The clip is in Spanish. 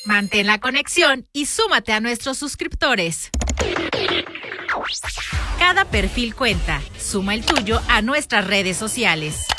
Mantén la conexión y súmate a nuestros suscriptores. Cada perfil cuenta. Suma el tuyo a nuestras redes sociales.